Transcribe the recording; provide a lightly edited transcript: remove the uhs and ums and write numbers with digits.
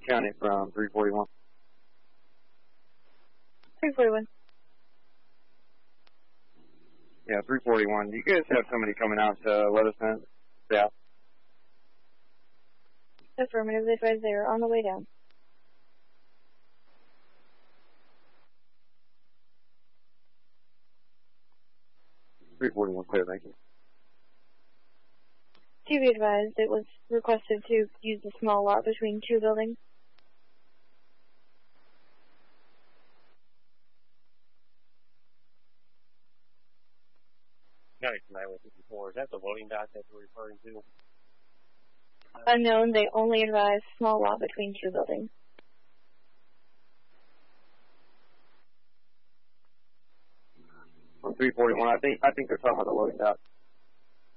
County from 341. 341. Yeah, 341. Do you guys have somebody coming out to let us know? Yeah. Affirmative, advise they are on the way down. Clear, thank you. To be advised, it was requested to use the small lot between two buildings. County 9154, is that the loading dock that you're referring to? Unknown, they only advise small lot between two buildings. On 341, I think they're talking about the loading dock.